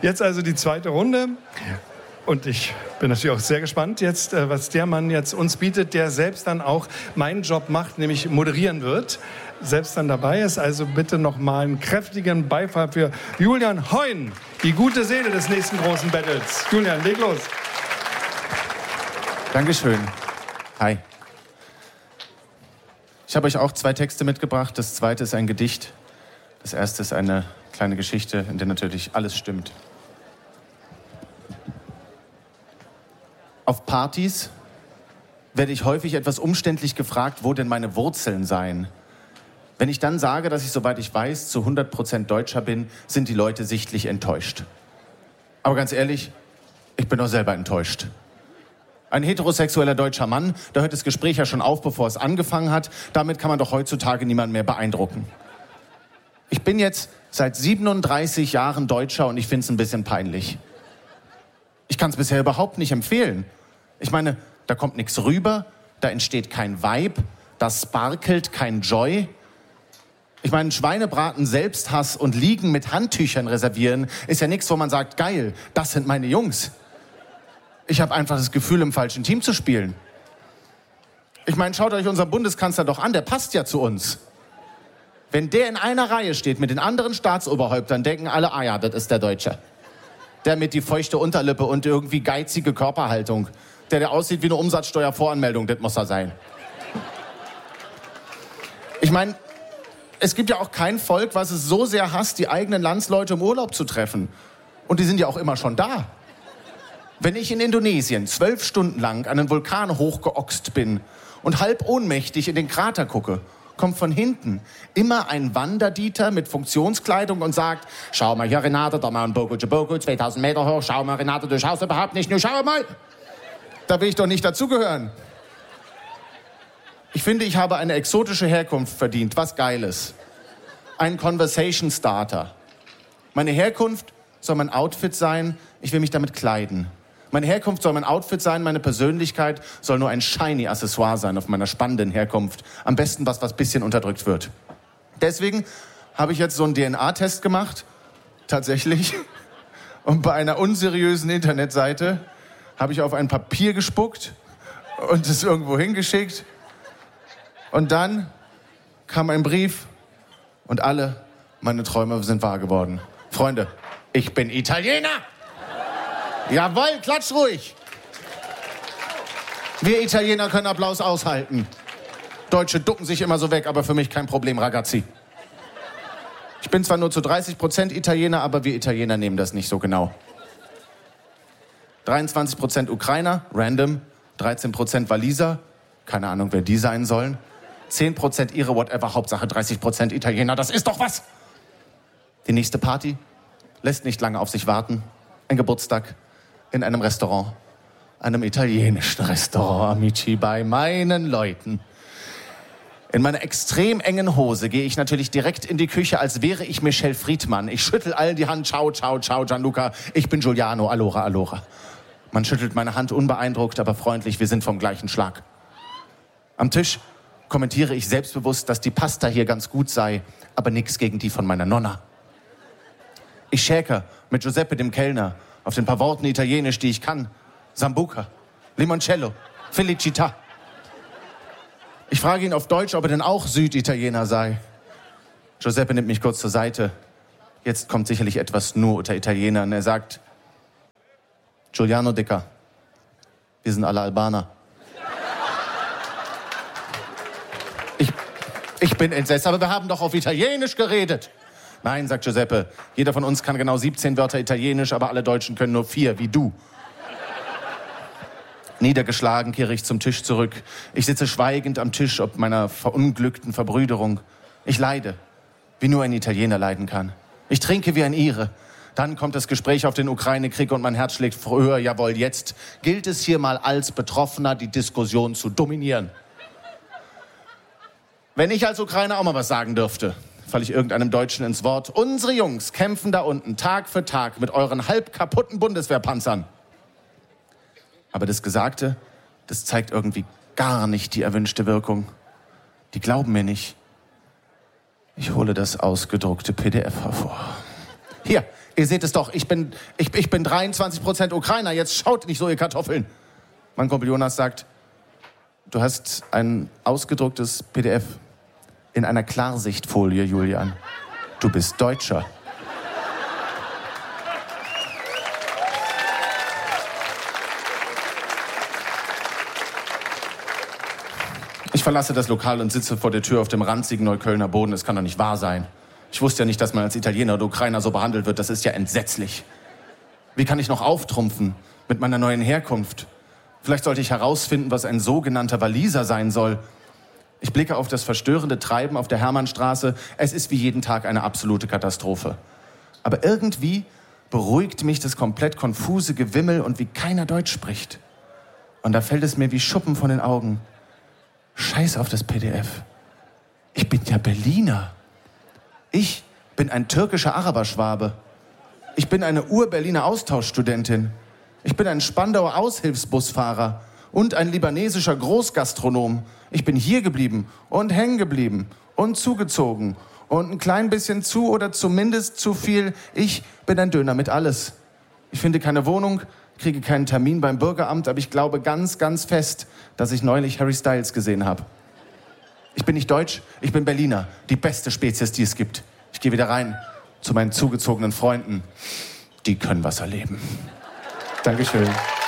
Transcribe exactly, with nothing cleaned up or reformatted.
Jetzt also die zweite Runde. Und ich bin natürlich auch sehr gespannt jetzt, was der Mann jetzt uns bietet, der selbst dann auch meinen Job macht, nämlich moderieren wird. Selbst dann dabei ist. Also bitte noch mal einen kräftigen Beifall für Julian Heun, die gute Seele des nächsten großen Battles. Julian, leg los. Dankeschön. Hi. Ich habe euch auch zwei Texte mitgebracht. Das zweite ist ein Gedicht. Das erste ist eine kleine Geschichte, in der natürlich alles stimmt. Auf Partys werde ich häufig etwas umständlich gefragt, wo denn meine Wurzeln seien. Wenn ich dann sage, dass ich, soweit ich weiß, zu hundert Prozent Deutscher bin, sind die Leute sichtlich enttäuscht. Aber ganz ehrlich, ich bin doch selber enttäuscht. Ein heterosexueller deutscher Mann, da hört das Gespräch ja schon auf, bevor es angefangen hat. Damit kann man doch heutzutage niemanden mehr beeindrucken. Ich bin jetzt seit siebenunddreißig Jahren Deutscher und ich finde es ein bisschen peinlich. Ich kann es bisher überhaupt nicht empfehlen. Ich meine, da kommt nichts rüber, da entsteht kein Vibe, da sparkelt kein Joy. Ich meine, Schweinebraten, Selbsthass und Liegen mit Handtüchern reservieren ist ja nichts, wo man sagt, geil, das sind meine Jungs. Ich habe einfach das Gefühl, im falschen Team zu spielen. Ich meine, schaut euch unseren Bundeskanzler doch an, der passt ja zu uns. Wenn der in einer Reihe steht mit den anderen Staatsoberhäuptern, denken alle, ah ja, das ist der Deutsche. Der mit die feuchte Unterlippe und irgendwie geizige Körperhaltung. Der, der aussieht wie eine Umsatzsteuervoranmeldung, das muss er sein. Ich meine, es gibt ja auch kein Volk, was es so sehr hasst, die eigenen Landsleute im Urlaub zu treffen. Und die sind ja auch immer schon da. Wenn ich in Indonesien zwölf Stunden lang an einen Vulkan hochgeoxt bin und halb ohnmächtig in den Krater gucke, kommt von hinten immer ein Wanderdieter mit Funktionskleidung und sagt, schau mal hier, Renate, der Mount Bogo-Bogo, zweitausend Meter hoch, schau mal, Renate, du schaust überhaupt nicht, nur schau mal. Da will ich doch nicht dazugehören. Ich finde, ich habe eine exotische Herkunft verdient, was Geiles. Ein Conversation Starter. Meine Herkunft soll mein Outfit sein, ich will mich damit kleiden. Meine Herkunft soll mein Outfit sein, meine Persönlichkeit soll nur ein shiny Accessoire sein auf meiner spannenden Herkunft. Am besten was, was ein bisschen unterdrückt wird. Deswegen habe ich jetzt so einen D N A-Test gemacht, tatsächlich. Und bei einer unseriösen Internetseite habe ich auf ein Papier gespuckt und es irgendwo hingeschickt. Und dann kam ein Brief und alle meine Träume sind wahr geworden. Freunde, ich bin Italiener! Jawohl, klatsch ruhig! Wir Italiener können Applaus aushalten. Deutsche ducken sich immer so weg, aber für mich kein Problem, Ragazzi. Ich bin zwar nur zu dreißig Prozent Italiener, aber wir Italiener nehmen das nicht so genau. dreiundzwanzig Prozent Ukrainer, random. dreizehn Prozent Waliser, keine Ahnung, wer die sein sollen. zehn Prozent ihre, whatever, Hauptsache dreißig Prozent Italiener, das ist doch was! Die nächste Party lässt nicht lange auf sich warten. Ein Geburtstag in einem Restaurant. Einem italienischen Restaurant, Amici, bei meinen Leuten. In meiner extrem engen Hose gehe ich natürlich direkt in die Küche, als wäre ich Michelle Friedmann. Ich schüttel allen die Hand. Ciao, ciao, ciao, Gianluca. Ich bin Giuliano. Allora, allora. Man schüttelt meine Hand unbeeindruckt, aber freundlich. Wir sind vom gleichen Schlag. Am Tisch kommentiere ich selbstbewusst, dass die Pasta hier ganz gut sei, aber nichts gegen die von meiner Nonna. Ich schäker mit Giuseppe, dem Kellner, auf den paar Worten Italienisch, die ich kann. Sambuca, Limoncello, Felicità. Ich frage ihn auf Deutsch, ob er denn auch Süditaliener sei. Giuseppe nimmt mich kurz zur Seite. Jetzt kommt sicherlich etwas nur unter Italienern. Er sagt, Giuliano Dicker, wir sind alle Albaner. Ich, ich bin entsetzt, aber wir haben doch auf Italienisch geredet. Nein, sagt Giuseppe, jeder von uns kann genau siebzehn Wörter Italienisch, aber alle Deutschen können nur vier, wie du. Niedergeschlagen kehre ich zum Tisch zurück. Ich sitze schweigend am Tisch ob meiner verunglückten Verbrüderung. Ich leide, wie nur ein Italiener leiden kann. Ich trinke wie ein Ire. Dann kommt das Gespräch auf den Ukraine-Krieg und mein Herz schlägt früher. Jawohl, jetzt gilt es hier mal als Betroffener, die Diskussion zu dominieren. Wenn ich als Ukrainer auch mal was sagen dürfte, falle ich irgendeinem Deutschen ins Wort. Unsere Jungs kämpfen da unten Tag für Tag mit euren halb kaputten Bundeswehrpanzern. Aber das Gesagte, das zeigt irgendwie gar nicht die erwünschte Wirkung. Die glauben mir nicht. Ich hole das ausgedruckte P D F hervor. Hier, Ihr seht es doch, ich bin, ich, ich bin dreiundzwanzig Prozent Ukrainer, jetzt schaut nicht so, ihr Kartoffeln. Mein Kumpel Jonas sagt, du hast ein ausgedrucktes P D F in einer Klarsichtfolie, Julian. Du bist Deutscher. Ich verlasse das Lokal und sitze vor der Tür auf dem ranzigen Neuköllner Boden. Es kann doch nicht wahr sein. Ich wusste ja nicht, dass man als Italiener oder Ukrainer so behandelt wird. Das ist ja entsetzlich. Wie kann ich noch auftrumpfen mit meiner neuen Herkunft? Vielleicht sollte ich herausfinden, was ein sogenannter Waliser sein soll. Ich blicke auf das verstörende Treiben auf der Hermannstraße. Es ist wie jeden Tag eine absolute Katastrophe. Aber irgendwie beruhigt mich das komplett konfuse Gewimmel und wie keiner Deutsch spricht. Und da fällt es mir wie Schuppen von den Augen. Scheiß auf das P D F. Ich bin ja Berliner. Ich bin ein türkischer Araberschwabe. Ich bin eine Ur-Berliner Austauschstudentin. Ich bin ein Spandauer Aushilfsbusfahrer und ein libanesischer Großgastronom. Ich bin hier geblieben und hängen geblieben und zugezogen und ein klein bisschen zu oder zumindest zu viel. Ich bin ein Döner mit alles. Ich finde keine Wohnung, kriege keinen Termin beim Bürgeramt, aber ich glaube ganz, ganz fest, dass ich neulich Harry Styles gesehen habe. Ich bin nicht deutsch, ich bin Berliner. Die beste Spezies, die es gibt. Ich gehe wieder rein zu meinen zugezogenen Freunden. Die können was erleben. Dankeschön.